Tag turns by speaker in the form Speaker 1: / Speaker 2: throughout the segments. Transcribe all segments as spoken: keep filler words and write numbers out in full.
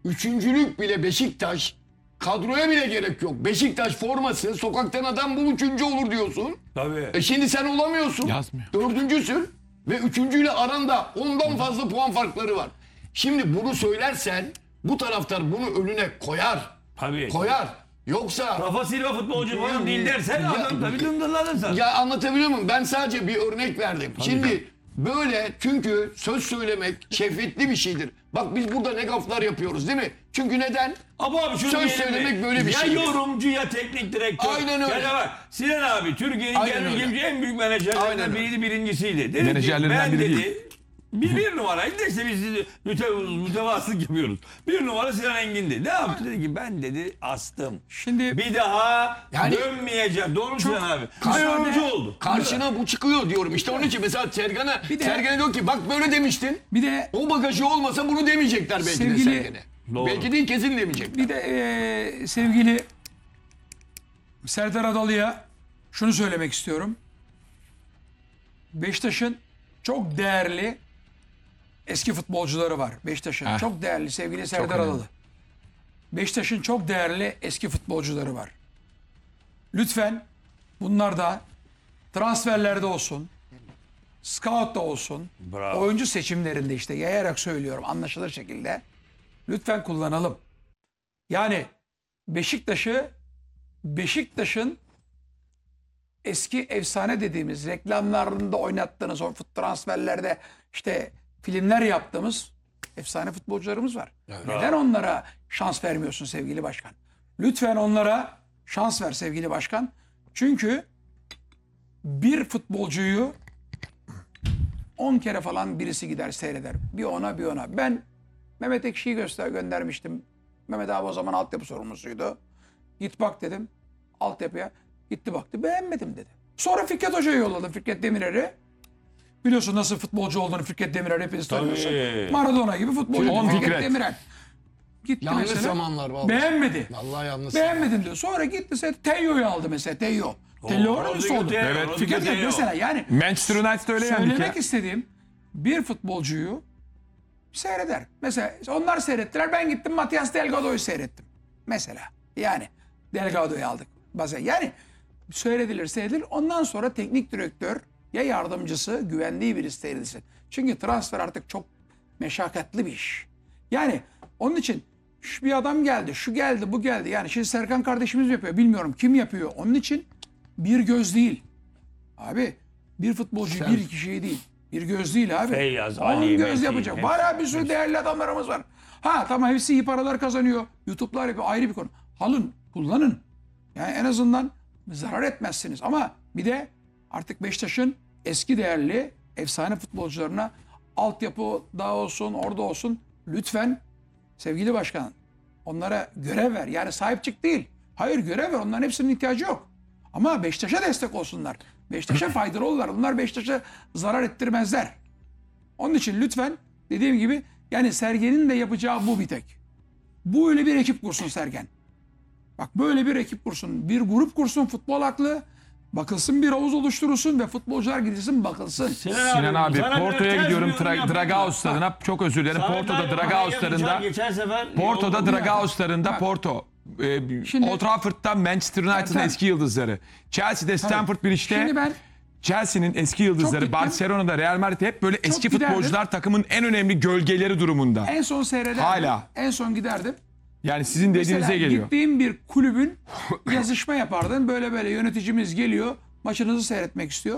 Speaker 1: üçüncülük bile Beşiktaş kadroya bile gerek yok. Beşiktaş forması sokaktan adam bul üçüncü olur diyorsun.
Speaker 2: Tabii.
Speaker 1: E şimdi sen olamıyorsun.
Speaker 3: Yazmıyor.
Speaker 1: Dördüncüsün ve üçüncüyle aranda ondan fazla puan farkları var. Şimdi bunu söylersen bu taraftar bunu önüne koyar.
Speaker 2: Tabii.
Speaker 1: Koyar. Yoksa
Speaker 2: Rafa Silva futbolcu falan değil dersen
Speaker 1: Ya-
Speaker 2: adam tabii dındırlanırsın.
Speaker 1: ya anlatabiliyor muyum? Ben sadece bir örnek verdim. Şimdi böyle çünkü söz söylemek şehvetli bir şeydir. Bak biz burada ne gaflar yapıyoruz değil mi? Çünkü neden?
Speaker 2: Ama abi şunu
Speaker 1: Söz
Speaker 2: diyelim
Speaker 1: söylemek
Speaker 2: mi?
Speaker 1: böyle bir
Speaker 2: ya
Speaker 1: şey.
Speaker 2: yorumcu ya teknik direktör.
Speaker 1: Aynen öyle.
Speaker 2: Yani bak Sinan abi Türkiye'nin
Speaker 1: Aynen
Speaker 2: gelmiş
Speaker 1: öyle.
Speaker 2: geçmiş en büyük
Speaker 1: Aynen
Speaker 2: menajerlerinden
Speaker 1: öyle.
Speaker 2: biriydi, birincisiydi. Dedi ki
Speaker 3: Menajerlerinden
Speaker 2: ben
Speaker 3: biri
Speaker 2: dedi
Speaker 3: değil.
Speaker 2: bir, bir numaraydı da işte biz mütevazılık, mütevazılık yapıyoruz. Bir numara Sinan Engin'di. Ne yaptı? Dedi ki ben dedi astım.
Speaker 4: Şimdi
Speaker 2: Bir daha
Speaker 1: Yani-
Speaker 2: dönmeyeceğim. Doğru mu Sinan abi?
Speaker 1: Karşı-
Speaker 2: Bir yorumcu oldu.
Speaker 1: Karşına bu çıkıyor diyorum. İşte onun için mesela Sergen'e
Speaker 4: Bir de-
Speaker 1: Sergen'e diyor ki bak böyle demiştin.
Speaker 4: bir de
Speaker 1: O bagajı olmasa bunu demeyecekler belki
Speaker 4: Sevgili-
Speaker 1: de Sergen'e.
Speaker 2: Doğru.
Speaker 1: Belki değil kesin demeyecekler.
Speaker 4: bir de eee, sevgili Serdar Adalı'ya şunu söylemek istiyorum. Beşiktaş'ın çok değerli eski futbolcuları var. Beşiktaş'ın
Speaker 3: Heh.
Speaker 4: çok değerli sevgili Serdar
Speaker 3: önemli.
Speaker 4: Adalı. Beşiktaş'ın çok değerli eski futbolcuları var. Lütfen bunlar da transferlerde olsun, scout'ta olsun,
Speaker 2: Bravo.
Speaker 4: oyuncu seçimlerinde işte yayarak söylüyorum anlaşılır şekilde lütfen kullanalım. Yani Beşiktaş'ı Beşiktaş'ın eski efsane dediğimiz reklamlarında oynattığınız o fut transferlerde işte filmler yaptığımız efsane futbolcularımız var. Neden onlara şans vermiyorsun sevgili başkan? Lütfen onlara şans ver sevgili başkan. Çünkü bir futbolcuyu on kere falan birisi gider seyreder. Bir ona bir ona. Ben Mehmet Ekşi'yi göster göndermiştim. Mehmet abi o zaman altyapı sorumlusuydu. Git bak dedim altyapıya. Gitti baktı beğenmedim dedi. Sonra Fikret Hoca'yı yolladım Fikret Demirer'i. Biliyorsun nasıl futbolcu olduğunu Fikret Demirer hepiniz tanıyorsun. Maradona gibi futbolcu.
Speaker 3: On
Speaker 4: Fikret,
Speaker 3: Fikret.
Speaker 4: Demirel. Gitti
Speaker 1: Yanlış
Speaker 4: mesela.
Speaker 1: zamanlar vallahi.
Speaker 4: Beğenmedi.
Speaker 1: Vallahi yanlış.
Speaker 4: Beğenmedin diyor. Sonra gitti mesela Teyo'yu aldı mesela Teyo. Teyo oyuncusu oldu.
Speaker 3: Evet,
Speaker 4: Fikret mesela yani
Speaker 3: Manchester United öyle yendik ya.
Speaker 4: söylemek istediğim bir futbolcuyu seyreder. Mesela onlar seyrettiler. Ben gittim Matias Delgado'yu seyrettim. Mesela yani Delgado'yu aldık. Bazen yani seyredilir seyredilir. Ondan sonra teknik direktör ya yardımcısı güvendiği birisi seyredilsin. Çünkü transfer artık çok meşakkatli bir iş. Yani onun için şu bir adam geldi, şu geldi, bu geldi. Yani şimdi Serkan kardeşimiz yapıyor. Bilmiyorum kim yapıyor. Onun için bir göz değil. Abi bir futbolcu
Speaker 1: Sen-
Speaker 4: bir kişiyi değil. Bir göz değil abi.
Speaker 2: Feyyaz,
Speaker 4: On
Speaker 2: Ali,
Speaker 4: göz
Speaker 2: Metin,
Speaker 4: yapacak.
Speaker 2: hepsi,
Speaker 4: Var abi bir sürü değerli adamlarımız var. Ha tamam hepsi iyi paralar kazanıyor. YouTube'lar yapıyor ayrı bir konu. Alın, kullanın. Yani en azından zarar etmezsiniz. Ama bir de artık Beşiktaş'ın eski değerli efsane futbolcularına altyapıda olsun, orada olsun lütfen sevgili başkan onlara görev ver. Yani sahip çık değil. Hayır görev ver. Onların hepsinin ihtiyacı yok. Ama Beşiktaş'a destek olsunlar. Beşiktaş'a faydalı olurlar. Bunlar Beşiktaş'a zarar ettirmezler. Onun için lütfen dediğim gibi yani Sergen'in de yapacağı bu bir tek. Bu öyle bir ekip kursun Sergen. Bak böyle bir ekip kursun. Bir grup kursun futbol aklı. Bakılsın bir havuz oluşturulsun ve futbolcular gidilsin bakılsın.
Speaker 3: Sinan abi
Speaker 2: sana
Speaker 3: Porto'ya
Speaker 2: biraz
Speaker 3: gidiyorum
Speaker 2: ters bir yorum
Speaker 3: Tra-
Speaker 2: yapayım
Speaker 3: Dragao
Speaker 2: mı?
Speaker 3: stadına. Çok özür dilerim.
Speaker 2: Sana
Speaker 3: Porto'da
Speaker 2: ben
Speaker 3: Dragao
Speaker 2: oraya
Speaker 3: stadında.
Speaker 2: yapacağım. Geçen sefer
Speaker 3: Porto'da
Speaker 2: oldu.
Speaker 3: Dragao stadında
Speaker 4: Bak.
Speaker 3: Porto. E,
Speaker 4: Şimdi-
Speaker 3: Old Trafford'da Manchester United'ın
Speaker 4: Tabii.
Speaker 3: eski yıldızları. Chelsea'de Stamford Bridge'te
Speaker 4: Şimdi ben
Speaker 3: Chelsea'nin eski yıldızları.
Speaker 4: gittim.
Speaker 3: Barcelona'da Real Madrid hep böyle eski
Speaker 4: giderdim.
Speaker 3: futbolcular takımın en önemli gölgeleri durumunda.
Speaker 4: en son seyrederdim.
Speaker 3: Hala.
Speaker 4: En son giderdim.
Speaker 3: Yani sizin
Speaker 4: Mesela
Speaker 3: dediğinize geliyor.
Speaker 4: gittiğim bir kulübün yazışma yapardın. Böyle böyle yöneticimiz geliyor. Maçınızı seyretmek istiyor.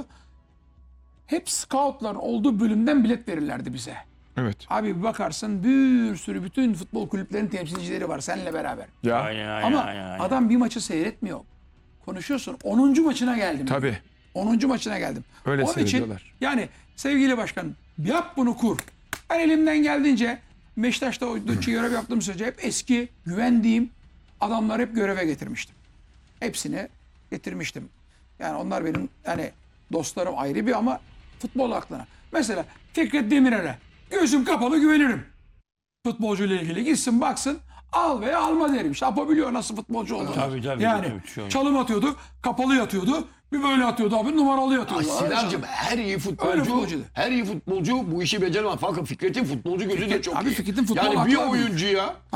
Speaker 4: Hep scoutların olduğu bölümden bilet verirlerdi bize.
Speaker 3: Evet.
Speaker 4: Abi bir bakarsın bir sürü bütün futbol kulüplerinin temsilcileri var seninle beraber.
Speaker 3: Ya.
Speaker 2: Aynen, aynen,
Speaker 4: Ama
Speaker 2: aynen, aynen.
Speaker 4: adam bir maçı seyretmiyor. Konuşuyorsun. onuncu maçına geldim.
Speaker 3: Tabii.
Speaker 4: onuncu maçına geldim.
Speaker 3: Öyle
Speaker 4: Onun için
Speaker 3: seyrediyorlar.
Speaker 4: yani sevgili başkan yap bunu kur. Ben elimden geldiğince Beşiktaş'ta o görev yaptığım sürece hep eski güvendiğim adamları hep göreve getirmiştim. Hepsini getirmiştim. Yani onlar benim hani dostlarım ayrı bir ama futbol aklına. Mesela Fikret Demirel'e gözüm kapalı güvenirim. Futbolcuyla ilgili gitsin baksın al veya alma derim. İşte Apo biliyor nasıl futbolcu olduğunu.
Speaker 2: Tabii, tabii,
Speaker 4: yani
Speaker 2: tabii, şu an.
Speaker 4: çalım atıyordu, kapalı yatıyordu. Bir böyle atıyordu abi numaralı yatıyordu.
Speaker 1: Sinancığım her iyi
Speaker 4: Öyle
Speaker 1: futbolcu
Speaker 4: futbolcuydu.
Speaker 1: her iyi futbolcu bu işi beceremez. Fakat Fikret'in futbolcu gözü de
Speaker 4: Fikret-
Speaker 1: çok
Speaker 4: abi
Speaker 1: iyi.
Speaker 4: Fikret'in futbol
Speaker 1: Yani bir
Speaker 4: aklı abi.
Speaker 1: oyuncuya